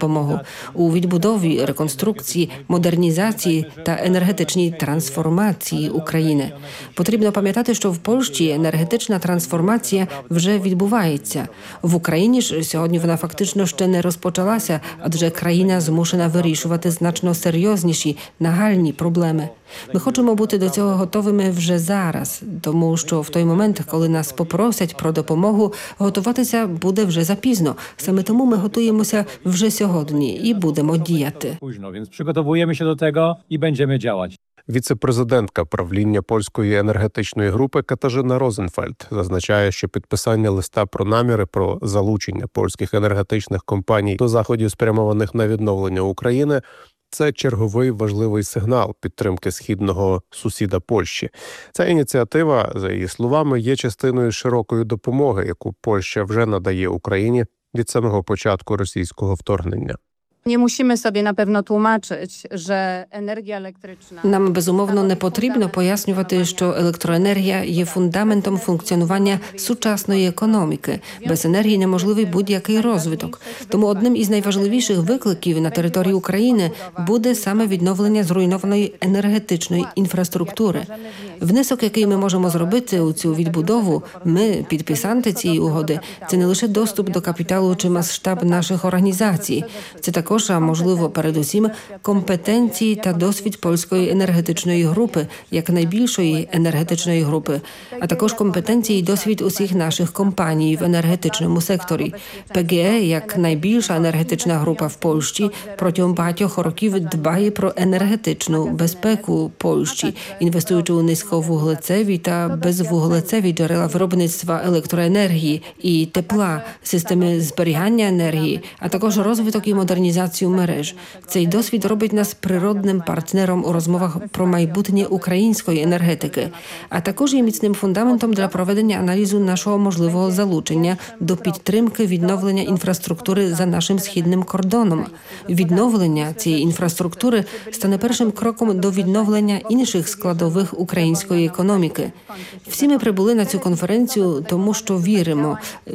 допомогу у відбудові, реконструкції, модернізації та енергетичній трансформації України. Потрібно пам'ятати, що в Польщі енергетична трансформація вже відбувається. В Україні ж сьогодні вона фактично ще не розпочалася, адже країна змушена вирішувати значно серйозніші, нагальні проблеми. Ми хочемо бути до цього готовими вже зараз, тому що в той момент, коли нас попросять про допомогу, готуватися буде вже запізно. Саме тому ми готуємося вже сьогодні і будемо діяти. Więc przygotowujemy się do tego i będziemy działać. Віце-президентка правління польської енергетичної групи Катажина Розенфельд зазначає, що підписання листа про наміри про залучення польських енергетичних компаній до заходів, спрямованих на відновлення України, це черговий важливий сигнал підтримки східного сусіда Польщі. Ця ініціатива, за її словами, є частиною широкої допомоги, яку Польща вже надає Україні від самого початку російського вторгнення. Nie musimy sobie na pewno tłumaczyć, że energia elektryczna... Нам, безумовно, не потрібно пояснювати, що електроенергія є фундаментом функціонування сучасної економіки. Без енергії неможливий будь-який розвиток. Тому одним із найважливіших викликів на території України буде саме відновлення зруйнованої енергетичної інфраструктури. Внесок, який ми можемо зробити у цю відбудову, ми, підписанти цієї угоди, це не лише доступ до капіталу чи масштаб наших організацій. Це також, а можливо, передусім, компетенції та досвід польської енергетичної групи, як найбільшої енергетичної групи, а також компетенції і досвід усіх наших компаній в енергетичному секторі. ПГЕ, як найбільша енергетична група в Польщі, протягом багатьох років дбає про енергетичну безпеку Польщі, інвестуючи у низьковуглецеві та безвуглецеві джерела виробництва електроенергії і тепла, системи зберігання енергії, а також розвиток і модернізацію мереж. Цей досвід робить нас природним партнером у розмовах про майбутнє української енергетики, а також є міцним фундаментом для проведення аналізу нашого можливого залучення до підтримки відновлення інфраструктури за нашим східним кордоном. Відновлення цієї інфраструктури стане першим кроком до відновлення інших складових української економіки. Всі ми прибули на цю конференцію, тому що віримо,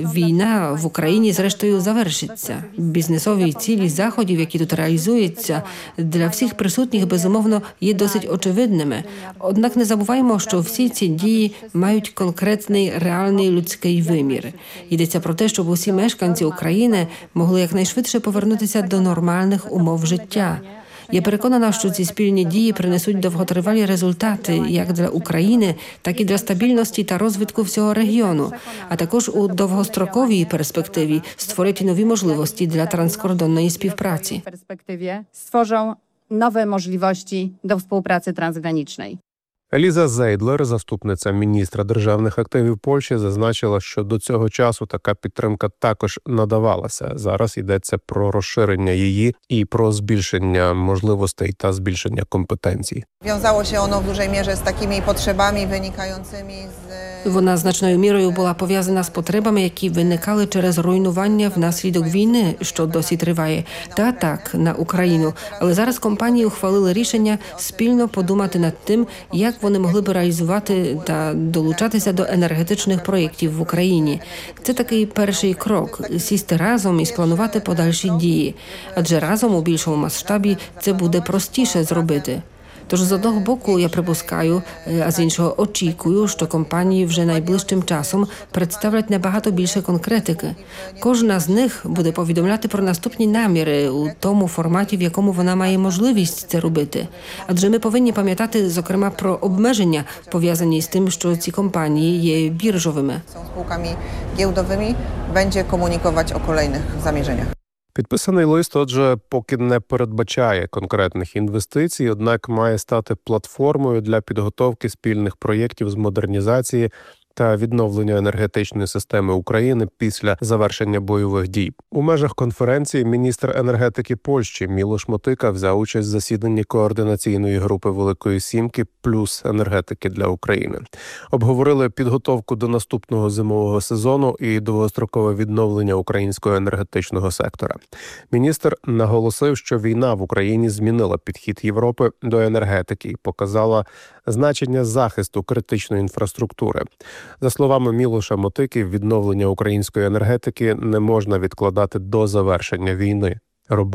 війна в Україні зрештою завершиться. Бізнесові цілі заходів, які тут реалізуються, для всіх присутніх, безумовно, є досить очевидними. Однак не забуваємо, що всі ці дії мають конкретний, реальний людський вимір. Йдеться про те, щоб усі мешканці України могли якнайшвидше повернутися до нормальних умов життя. Я переконана, що ці спільні дії принесуть довготривалі результати як для України, так і для стабільності та розвитку всього регіону, а також у довгостроковій перспективі створять нові можливості для транскордонної співпраці. W perspektywie stworzą nowe możliwości do współpracy transgranicznej. Еліза Зейдлер, заступниця міністра державних активів Польщі, зазначила, що до цього часу така підтримка також надавалася. Зараз йдеться про розширення її і про збільшення можливостей та збільшення компетенцій. Wiązało się ono w dużej mierze z takimi potrzebami wynikającymi z... Вона значною мірою була пов'язана з потребами, які виникали через руйнування внаслідок війни, що досі триває, та атак на Україну. Але зараз компанії ухвалили рішення спільно подумати над тим, як вони могли б реалізувати та долучатися до енергетичних проєктів в Україні. Це такий перший крок – сісти разом і спланувати подальші дії. Адже разом у більшому масштабі це буде простіше зробити. Тож з одного боку я припускаю, а з іншого очікую, що компанії вже найближчим часом представлять набагато більше конкретики. Кожна з них буде повідомляти про наступні наміри у тому форматі, в якому вона має можливість це робити. Адже ми повинні пам'ятати, зокрема, про обмеження, пов'язані з тим, що ці компанії є біржовими. Są spółkami giełdowymi, będzie komunikować o kolejnych zamierzeniach. Підписаний лист, отже, поки не передбачає конкретних інвестицій, однак має стати платформою для підготовки спільних проєктів з модернізації та відновлення енергетичної системи України після завершення бойових дій. У межах конференції міністр енергетики Польщі Мілош Мотика взяв участь в засіданні координаційної групи Великої Сімки плюс енергетики для України. Обговорили підготовку до наступного зимового сезону і довгострокове відновлення українського енергетичного сектора. Міністр наголосив, що війна в Україні змінила підхід Європи до енергетики і показала значення захисту критичної інфраструктури. За словами Мілоша Мотики, відновлення української енергетики не можна відкладати до завершення війни.